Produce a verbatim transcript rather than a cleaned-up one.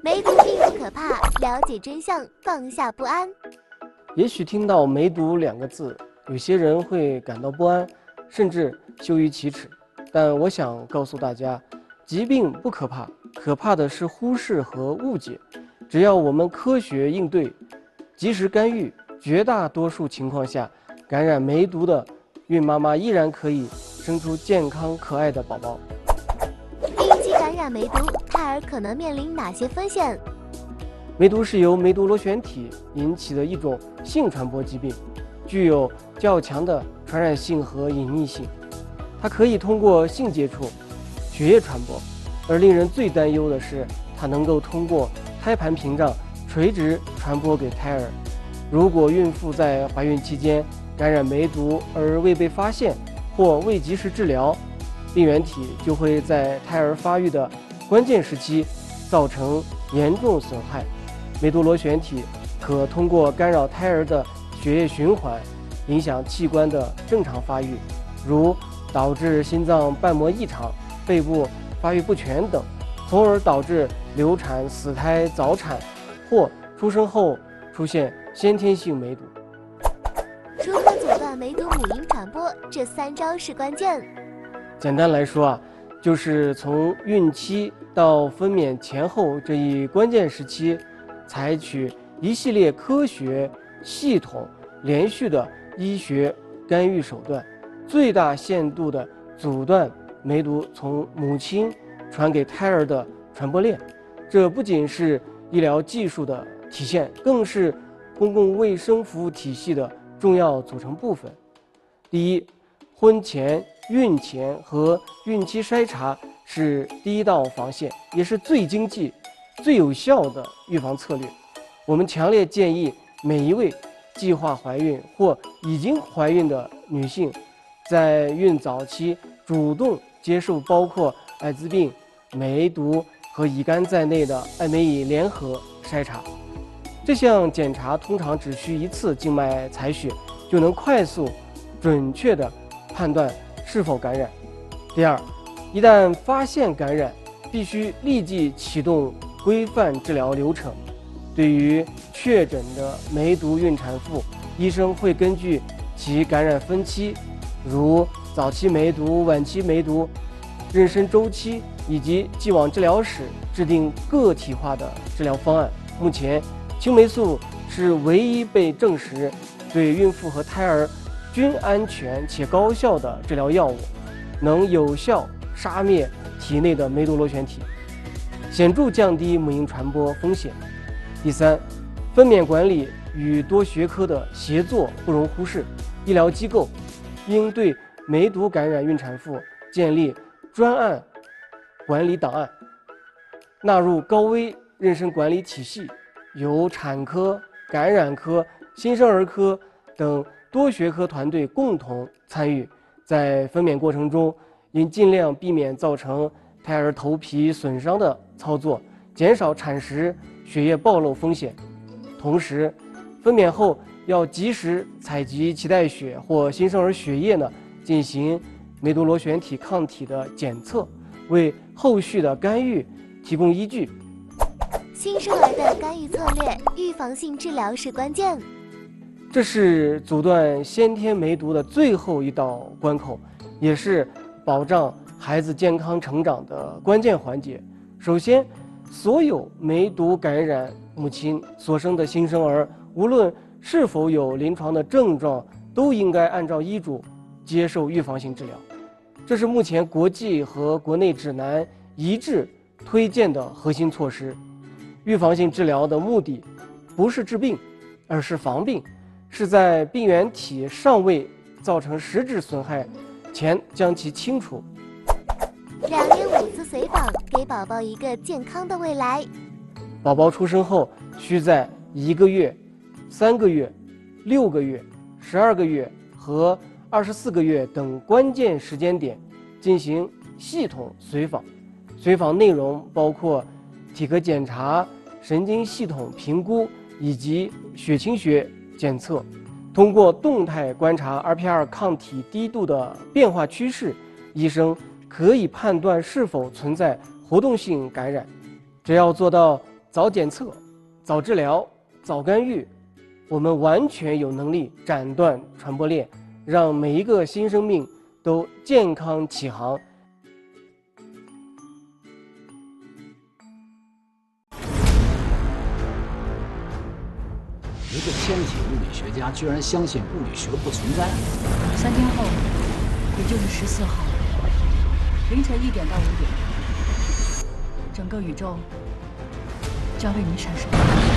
梅毒并不可怕，了解真相，放下不安。 也许听到梅毒两个字，有些人会感到不安，甚至羞于启齿。但我想告诉大家，疾病不可怕，可怕的是忽视和误解。只要我们科学应对，及时干预，绝大多数情况下，感染梅毒的孕妈妈依然可以生出健康可爱的宝宝。 孕期感染梅毒，胎儿可能面临哪些风险？ 梅毒是由梅毒螺旋体引起的一种性传播疾病，具有较强的传染性和隐匿性。它可以通过性接触、血液传播，而令人最担忧的是，它能够通过胎盘屏障垂直传播给胎儿。如果孕妇在怀孕期间感染梅毒而未被发现或未及时治疗，病原体就会在胎儿发育的关键时期造成严重损害。梅毒螺旋体可通过干扰胎儿的血液循环，影响器官的正常发育，如导致心脏瓣膜异常、肺部发育不全等，从而导致流产、死胎、早产或出生后出现先天性梅毒。 如何阻断梅毒母婴传播？这三招是关键。 简单来说啊，就是从孕期到分娩前后这一关键时期，采取一系列科学、系统、连续的医学干预手段，最大限度地阻断梅毒从母亲传给胎儿的传播链。这不仅是医疗技术的体现，更是公共卫生服务体系的重要组成部分。第一，婚前、孕前和孕期筛查是第一道防线，也是最经济、最有效的预防策略。我们强烈建议每一位计划怀孕或已经怀孕的女性，在孕早期主动接受包括艾滋病、梅毒和乙肝在内的艾美乙联合筛查。这项检查通常只需一次静脉采血，就能快速、准确地判断是否感染。第二，一旦发现感染，必须立即启动规范治疗流程。对于确诊的梅毒孕产妇，医生会根据其感染分期，如早期梅毒、晚期梅毒、妊娠周期以及既往治疗史，制定个体化的治疗方案。目前，青霉素是唯一被证实对孕妇和胎儿均安全且高效的治疗药物，能有效杀灭体内的梅毒螺旋体，显著降低母婴传播风险。第三，分娩管理与多学科的协作不容忽视，医疗机构应对梅毒感染孕产妇建立专案管理档案，纳入高危妊娠管理体系，由产科、感染科、新生儿科等多学科团队共同参与。在分娩过程中，应尽量避免造成胎儿头皮损伤的操作，减少产时血液暴露风险。同时，分娩后要及时采集脐带血或新生儿血液呢，进行梅毒螺旋体抗体的检测，为后续的干预提供依据。 新生儿的干预策略，预防性治疗是关键。 这是阻断先天梅毒的最后一道关口，也是保障孩子健康成长的关键环节。首先，所有梅毒感染母亲所生的新生儿，无论是否有临床的症状，都应该按照医嘱接受预防性治疗。这是目前国际和国内指南一致推荐的核心措施。预防性治疗的目的不是治病，而是防病，是在病原体尚未造成实质损害前将其清除。 两年五次随访，给宝宝一个健康的未来。 宝宝出生后，需在一个月、三个月、六个月、十二个月和二十四个月等关键时间点进行系统随访。随访内容包括体格检查、神经系统评估以及血清学检测。通过动态观察 R P R 抗体低度的变化趋势，医生可以判断是否存在活动性感染。只要做到早检测、早治疗、早干预，我们完全有能力斩断传播链，让每一个新生命都健康起航。 一个天体物理学家居然相信物理学不存在。 三天后，也就是十四号凌晨一点到五点，整个宇宙将为你闪烁。